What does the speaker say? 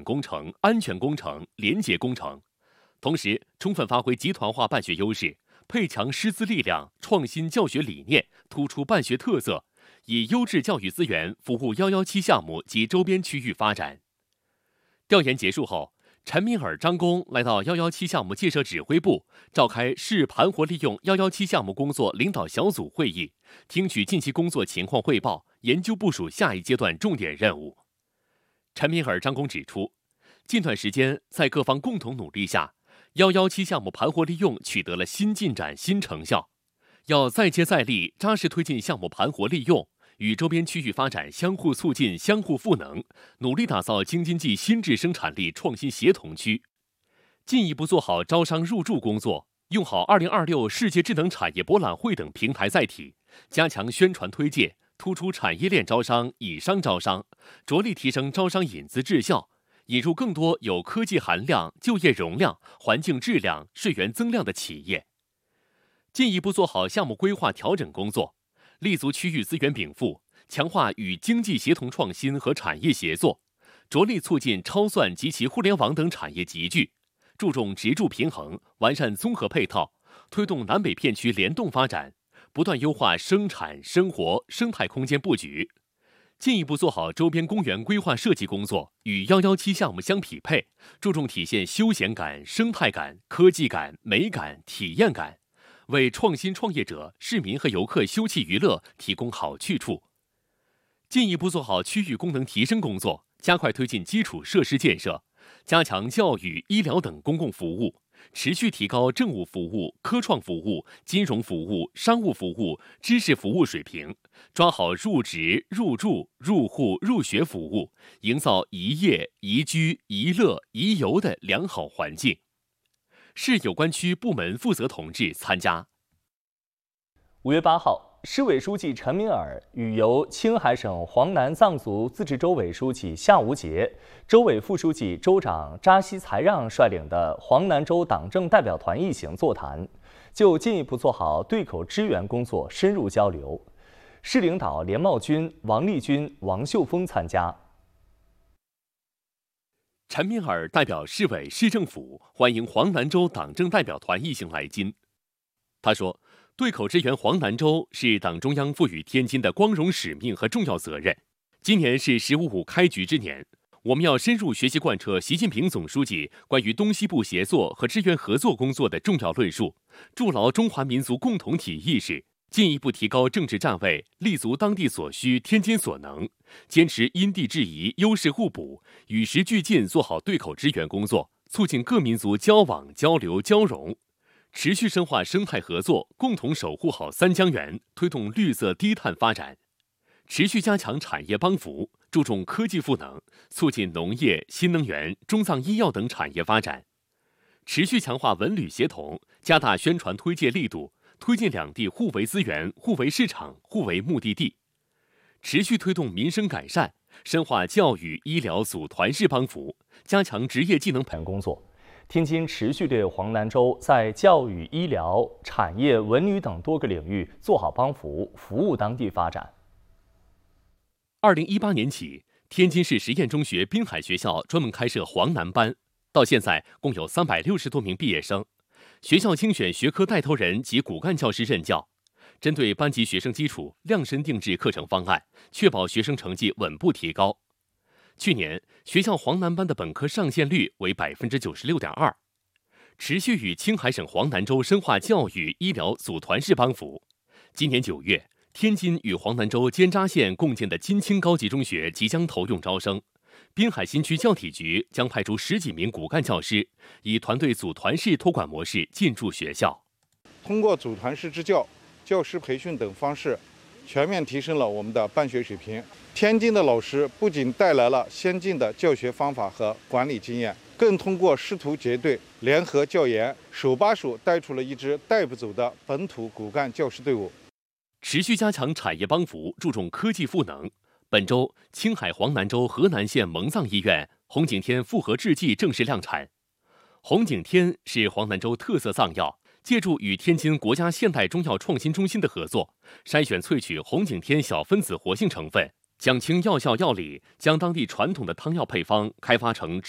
品工程、安全工程、廉洁工程，同时充分发挥集团化办学优势，配强师资力量，创新教学理念，突出办学特色，以优质教育资源服务117项目及周边区域发展。调研结束后，陈敏尔、张工来到117项目建设指挥部，召开市盘活利用117项目工作领导小组会议，听取近期工作情况汇报，研究部署下一阶段重点任务。陈敏尔、张工指出，近段时间在各方共同努力下，117项目盘活利用取得了新进展、新成效，要再接再厉，扎实推进项目盘活利用，与周边区域发展相互促进、相互赋能，努力打造京津冀新质生产力创新协同区，进一步做好招商入驻工作，用好2026世界智能产业博览会等平台载体，加强宣传推介，突出产业链招商、以商招商，着力提升招商引资质效，引入更多有科技含量、就业容量、环境质量、税源增量的企业。进一步做好项目规划调整工作，立足区域资源禀赋，强化与经济协同创新和产业协作，着力促进超算及其互联网等产业集聚，注重职住平衡，完善综合配套，推动南北片区联动发展，不断优化生产、生活、生态空间布局，进一步做好周边公园规划设计工作，与117项目相匹配，注重体现休闲感、生态感、科技感、美感、体验感，为创新创业者、市民和游客休憩娱乐提供好去处。进一步做好区域功能提升工作，加快推进基础设施建设，加强教育、医疗等公共服务，持续提高政务服务、科创服务、金融服务、商务服务、知识服务水平，抓好入职、入住、入户、入学服务，营造宜业、宜居、宜乐、宜游的良好环境。市有关区部门负责同志参加。 5月8号，市委书记陈敏尔与由青海省黄南藏族自治州委书记夏无杰、州委副书记、州长扎西才让率领的黄南州党政代表团一行座谈，就进一步做好对口支援工作深入交流。市领导连茂军、王立军、王秀峰参加。 陈敏尔代表市委市政府欢迎黄南州党政代表团一行来津。他说，对口支援黄南州是党中央赋予天津的光荣使命和重要责任。今年是“15+5”开局之年，我们要深入学习贯彻习近平总书记关于东西部协作和支援合作工作的重要论述，筑牢中华民族共同体意识，进一步提高政治站位，立足当地所需、天津所能，坚持因地制宜、优势互补，与时俱进做好对口支援工作，促进各民族交往、交流、交融。持续深化生态合作，共同守护好三江源，推动绿色低碳发展；持续加强产业帮扶，注重科技赋能，促进农业、新能源、中藏医药等产业发展；持续强化文旅协同，加大宣传推介力度，推进两地互为资源、互为市场、互为目的地；持续推动民生改善，深化教育、医疗组团式帮扶，加强职业技能培养工作。天津持续对黄南州在教育、医疗、产业、文旅等多个领域做好帮扶，服务当地发展。 2018年起，天津市实验中学滨海学校专门开设黄南班，到现在共有360多名毕业生。学校精选学科带头人及骨干教师任教，针对班级学生基础量身定制课程方案，确保学生成绩稳步提高。去年，学校黄南班的本科上线率为96.2%，持续与青海省黄南州深化教育、医疗组团式帮扶。今年9月，天津与黄南州尖扎县共建的金青高级中学即将投用招生，滨海新区教体局将派出10几名骨干教师，以团队组团式托管模式进驻学校。 通过组团式支教、教师培训等方式，全面提升了我们的办学水平。天津的老师不仅带来了先进的教学方法和管理经验，更通过师徒结对、联合教研，手把手带出了一支带不走的本土骨干教师队伍。 持续加强产业帮扶，注重科技赋能。本周，青海黄南州河南县蒙藏医院红景天复合制剂正式量产。红景天是黄南州特色藏药，借助与天津国家现代中药创新中心的合作，筛选萃取红景天小分子活性成分，讲清药效药理，将当地传统的汤药配方开发成